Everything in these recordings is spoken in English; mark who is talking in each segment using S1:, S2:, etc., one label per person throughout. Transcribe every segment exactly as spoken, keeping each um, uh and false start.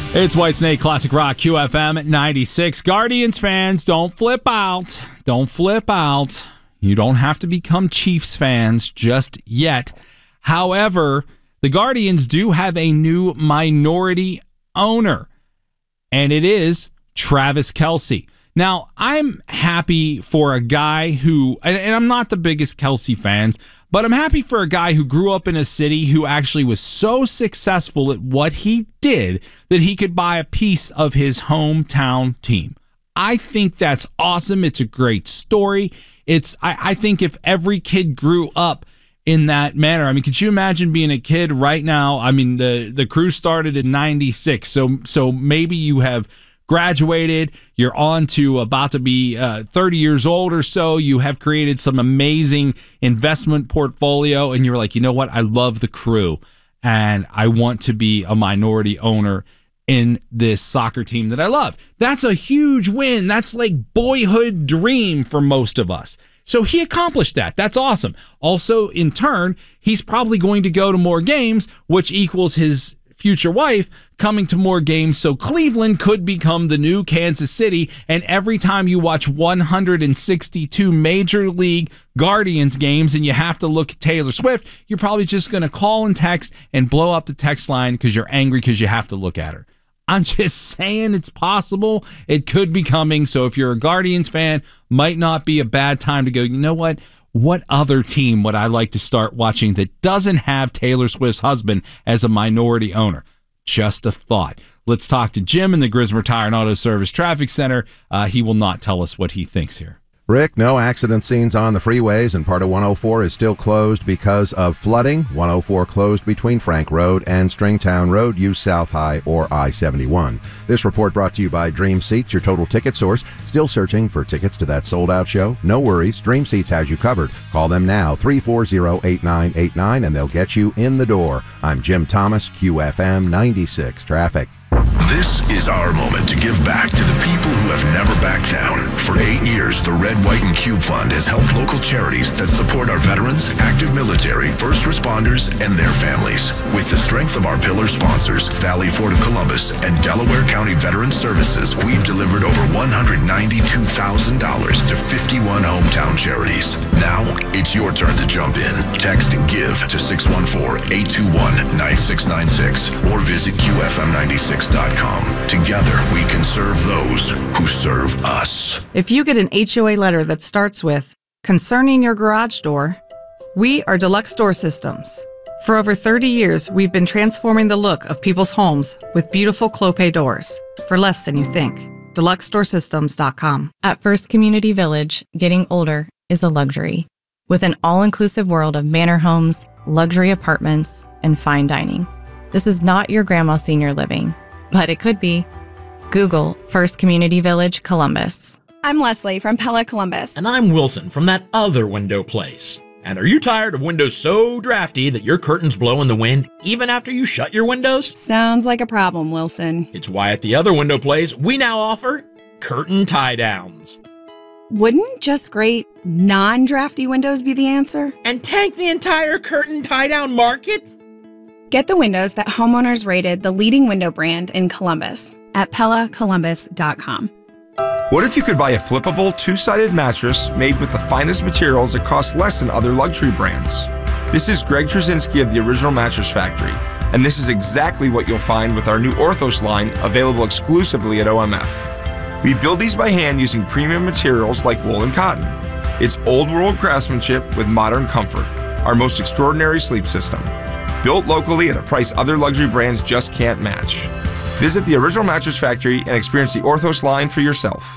S1: It's Whitesnake Classic Rock, Q F M ninety-six. Guardians fans, don't flip out. Don't flip out. You don't have to become Chiefs fans just yet. However, the Guardians do have a new minority owner, and it is Travis Kelce. Now, I'm happy for a guy who, and I'm not the biggest Kelce fans, but I'm happy for a guy who grew up in a city who actually was so successful at what he did that he could buy a piece of his hometown team. I think that's awesome. It's a great story. It's I, I think if every kid grew up in that manner, I mean, could you imagine being a kid right now? I mean, the, the crew started in ninety-six, so so maybe you have graduated, you're on to about to be uh, thirty years old or so, you have created some amazing investment portfolio, and you're like, you know what, I love the crew, and I want to be a minority owner in this soccer team that I love. That's a huge win. That's like boyhood dream for most of us. So he accomplished that. That's awesome. Also, in turn, he's probably going to go to more games, which equals his future wife coming to more games, so Cleveland could become the new Kansas City, and every time you watch one hundred sixty-two Major League Guardians games and you have to look at Taylor Swift, you're probably just going to call and text and blow up the text line because you're angry because you have to look at her. I'm just saying it's possible. It could be coming, so if you're a Guardians fan, might not be a bad time to go, you know what? What other team would I like to start watching that doesn't have Taylor Swift's husband as a minority owner? Just a thought. Let's talk to Jim in the Grismer Tire and Auto Service Traffic Center. Uh, he will not tell us what he thinks here.
S2: Rick, no accident scenes on the freeways, and part of one oh four is still closed because of flooding. one oh four closed between Frank Road and Stringtown Road. Use South High or I seventy-one. This report brought to you by Dream Seats, your total ticket source. Still searching for tickets to that sold-out show? No worries. Dream Seats has you covered. Call them now, three four zero, eight nine eight nine, and they'll get you in the door. I'm Jim Thomas, Q F M ninety-six Traffic.
S3: This is our moment to give back to the people who have never backed down. For eight years, the Red, White, and Cube Fund has helped local charities that support our veterans, active military, first responders, and their families. With the strength of our pillar sponsors, Valley Ford of Columbus and Delaware County Veterans Services, we've delivered over one hundred ninety-two thousand dollars to fifty-one hometown charities. Now, it's your turn to jump in. Text GIVE to six one four, eight two one, nine six nine six or visit Q F M ninety-six dot com. Together, we can serve those who serve us.
S4: If you get an H O A letter that starts with, "Concerning your garage door," we are Deluxe Door Systems. For over thirty years, we've been transforming the look of people's homes with beautiful Clopay doors for less than you think. Deluxe Door Systems dot com.
S5: At First Community Village, getting older is a luxury. With an all-inclusive world of manor homes, luxury apartments, and fine dining. This is not your grandma's senior living, but it could be. Google First Community Village, Columbus.
S6: I'm Leslie from Pella Columbus.
S7: And I'm Wilson from that other window place. And are you tired of windows so drafty that your curtains blow in the wind even after you shut your windows?
S6: Sounds like a problem, Wilson.
S7: It's why at the other window place, we now offer curtain tie-downs.
S6: Wouldn't just great non-drafty windows be the answer?
S7: And tank the entire curtain tie-down market?
S6: Get the windows that homeowners rated the leading window brand in Columbus at Pella Columbus dot com.
S8: What if you could buy a flippable two-sided mattress made with the finest materials that cost less than other luxury brands? This is Greg Trzynski of the Original Mattress Factory, and this is exactly what you'll find with our new Orthos line available exclusively at O M F. We build these by hand using premium materials like wool and cotton. It's old-world craftsmanship with modern comfort, our most extraordinary sleep system. Built locally at a price other luxury brands just can't match. Visit the Original Mattress Factory and experience the Orthos line for yourself.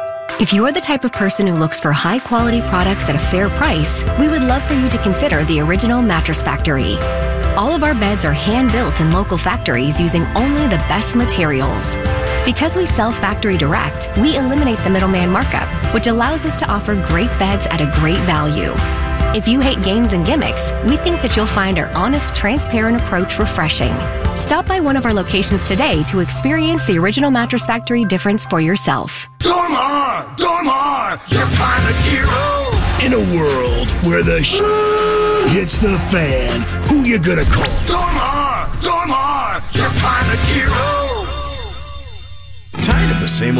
S9: If you're the type of person who looks for high-quality products at a fair price, we would love for you to consider the Original Mattress Factory. All of our beds are hand-built in local factories using only the best materials. Because we sell factory direct, we eliminate the middleman markup, which allows us to offer great beds at a great value. If you hate games and gimmicks, we think that you'll find our honest, transparent approach refreshing. Stop by one of our locations today to experience the Original Mattress Factory difference for yourself.
S10: Dormar! Dormar! Your pilot hero!
S11: In a world where the sh hits the fan, who you gonna call?
S10: Dormar! Dormar! Your pilot hero!
S12: the same